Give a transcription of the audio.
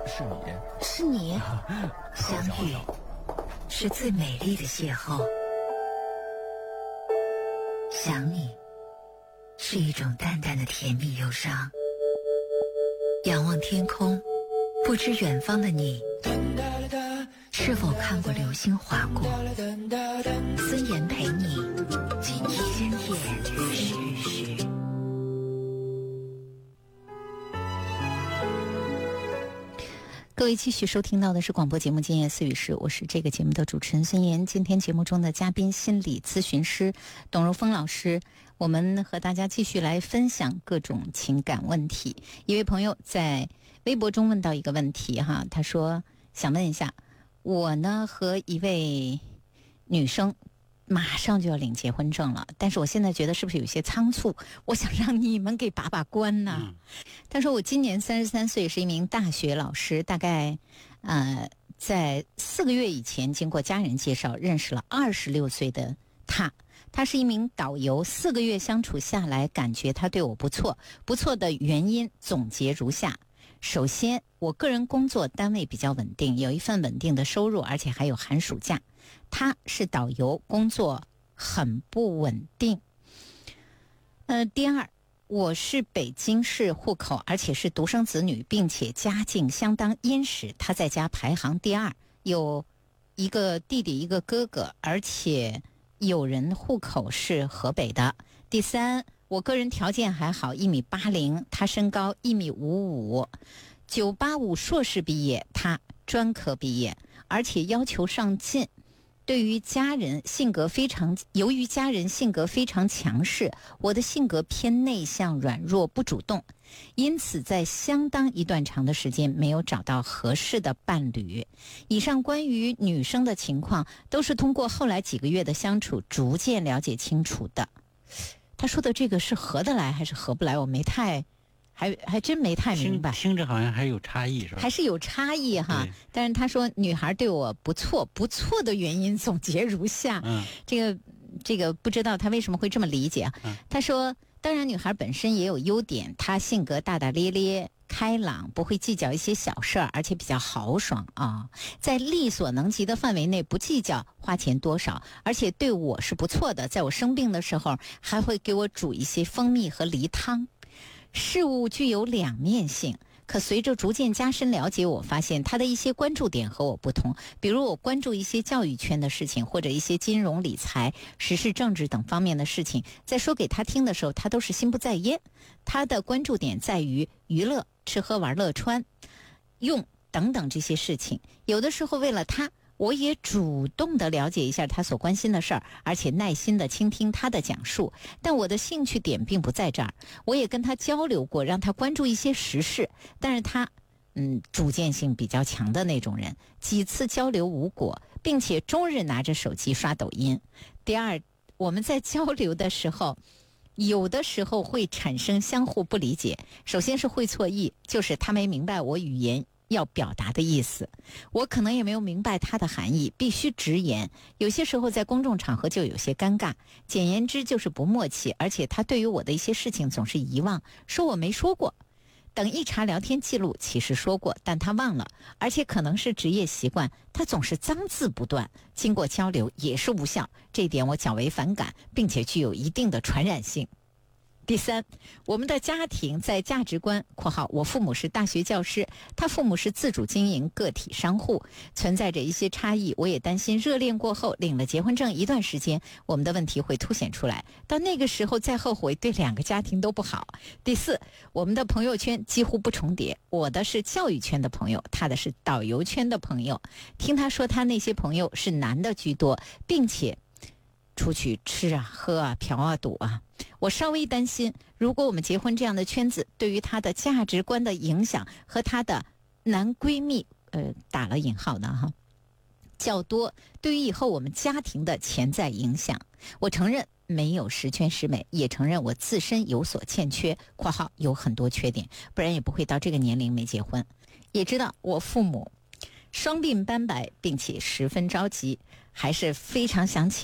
是你， 是你。相遇是最美丽的邂逅，想你是一种淡淡的甜蜜忧伤。仰望天空，不知远方的你是否看过流星划过。孙岩陪你今夜日时。各位继续收听到的是广播节目《今夜思语时》，我是这个节目的主持人孙岩。今天节目中的嘉宾心理咨询师董如峰老师，我们和大家继续来分享各种情感问题。一位朋友在微博中问到一个问题哈，他说想问一下，我呢和一位女生马上就要领结婚证了，但是我现在觉得是不是有些仓促，我想让你们给把把关呢。他说我今年33岁，是一名大学老师，大概在4个月以前经过家人介绍认识了26岁的他是一名导游，4个月相处下来感觉他对我不错的原因总结如下。首先，我个人工作单位比较稳定，有一份稳定的收入，而且还有寒暑假。他是导游，工作很不稳定。第二，我是北京市户口，而且是独生子女，并且家境相当殷实。他在家排行第2，有一个弟弟一个哥哥，而且有人户口是河北的。第三，我个人条件还好，1.80米，他身高1.55米，985硕士毕业，他专科毕业，而且要求上进。由于家人性格非常强势，我的性格偏内向、软弱、不主动，因此在相当一段长的时间没有找到合适的伴侣。以上关于女生的情况都是通过后来几个月的相处逐渐了解清楚的。他说的这个是合得来还是合不来，我还真没太明白。 听着好像还有差异，是吧？ 还是有差异哈。但是他说女孩对我不错的原因总结如下。这个不知道他为什么会这么理解啊。他说当然女孩本身也有优点，她性格大大咧咧开朗，不会计较一些小事儿，而且比较豪爽啊，在力所能及的范围内不计较花钱多少，而且对我是不错的，在我生病的时候还会给我煮一些蜂蜜和梨汤。事物具有两面性，可随着逐渐加深了解，我发现他的一些关注点和我不同。比如我关注一些教育圈的事情，或者一些金融理财、时事政治等方面的事情，在说给他听的时候，他都是心不在焉。他的关注点在于娱乐、吃喝玩乐穿用等等这些事情。有的时候为了他，我也主动地了解一下他所关心的事儿，而且耐心地倾听他的讲述。但我的兴趣点并不在这儿。我也跟他交流过，让他关注一些时事，但是他主见性比较强的那种人。几次交流无果，并且终日拿着手机刷抖音。第二，我们在交流的时候，有的时候会产生相互不理解。首先是会错意，就是他没明白我语言要表达的意思，我可能也没有明白它的含义，必须直言。有些时候在公众场合就有些尴尬，简言之就是不默契。而且他对于我的一些事情总是遗忘，说我没说过。等一查聊天记录，其实说过，但他忘了，而且可能是职业习惯，他总是脏字不断，经过交流也是无效，这一点我较为反感，并且具有一定的传染性。第三，我们的家庭在价值观（括号我父母是大学教师，他父母是自主经营个体商户）存在着一些差异。我也担心热恋过后领了结婚证一段时间，我们的问题会凸显出来，到那个时候再后悔，对2个家庭都不好。第四，我们的朋友圈几乎不重叠，我的是教育圈的朋友，他的是导游圈的朋友。听他说他那些朋友是男的居多，并且出去吃啊喝啊嫖啊赌啊。我稍微担心，如果我们结婚这样的圈子对于他的价值观的影响和他的男闺蜜打了引号的哈较多，对于以后我们家庭的潜在影响。我承认没有十全十美，也承认我自身有所欠缺（括号有很多缺点，不然也不会到这个年龄没结婚）。也知道我父母双鬓斑白，并且十分着急，还是非常想请